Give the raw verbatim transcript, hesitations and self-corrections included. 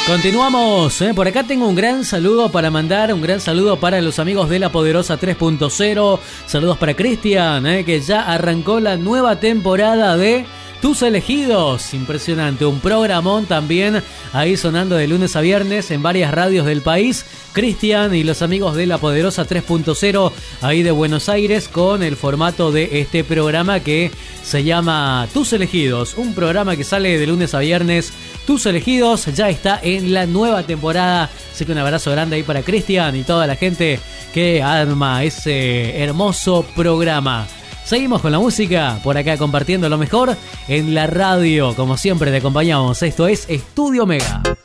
Continuamos, ¿eh? Por acá tengo un gran saludo para mandar, un gran saludo para los amigos de La Poderosa tres punto cero. Saludos para Cristian, ¿eh? Que ya arrancó la nueva temporada de Tus Elegidos. Impresionante, un programón también ahí sonando de lunes a viernes en varias radios del país. Cristian y los amigos de La Poderosa tres punto cero ahí de Buenos Aires con el formato de este programa que se llama Tus Elegidos. Un programa que sale de lunes a viernes. Tus Elegidos ya está en la nueva temporada. Así que un abrazo grande ahí para Cristian y toda la gente que arma ese hermoso programa. Seguimos con la música, por acá compartiendo lo mejor en la radio. Como siempre te acompañamos, esto es Estudio Mega.